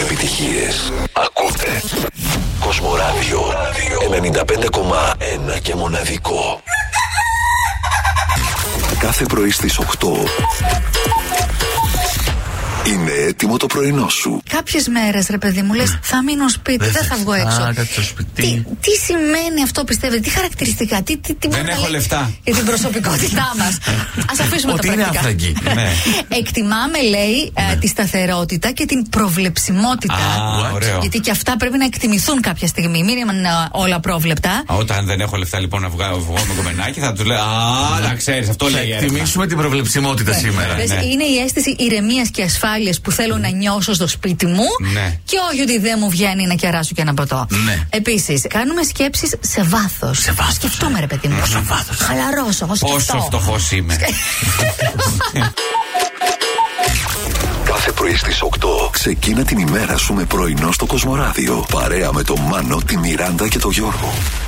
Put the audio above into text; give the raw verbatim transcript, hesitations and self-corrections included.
επιτυχίες. Ακούτε Κοσμοράδιο ενενήντα πέντε κόμμα ένα και μοναδικό. Κάθε πρωί στις οκτώ είναι έτοιμο το πρωινό σου. Κάποιες μέρες, ρε παιδί μου, λες θα μείνω σπίτι, δεν, δεν θα βγω έξω. Α, στο σπίτι. Τι, τι σημαίνει αυτό, πιστεύετε, τι χαρακτηριστικά, τι, τι, τι δεν έχω λέει λεφτά. Για την προσωπικότητά μας. Ας αφήσουμε τα πρακτικά. Ότι είναι άφραγγι. Ναι. Εκτιμάμε, λέει, ναι. ε, τη σταθερότητα και την προβλεψιμότητα. Α, ωραίο. Γιατί και αυτά πρέπει να εκτιμηθούν κάποια στιγμή. Μην είναι όλα πρόβλεπτα. Α, όταν δεν έχω λεφτά, λοιπόν, να βγω, βγω με κομμενάκι, θα του λέω α, να ξέρεις, αυτό λέει. Θα εκτιμήσουμε την προβλεψιμότητα ναι. σήμερα. Ναι. Ναι. Είναι η αίσθηση ηρεμίας και ασφάλειας που θέλω να νιώσω στο σπίτι μου, ναι. και όχι ότι δεν μου βγαίνει να κεράσω και ένα ποτό. Ναι. Επίσης, κάνουμε σκέψεις σε βάθος. Σε βάθος. Σκεφτούμε, ρε παιδί μου. Πόσο βάθος. Χαλαρώσω, εγώ σκεφτώ. Πόσο φτωχός είμαι. Κάθε πρωί στις οκτώ ξεκίνα την ημέρα σου με πρωινό στο Κοσμοράδιο. Παρέα με τον Μάνο, τη Μιράντα και τον Γιώργο.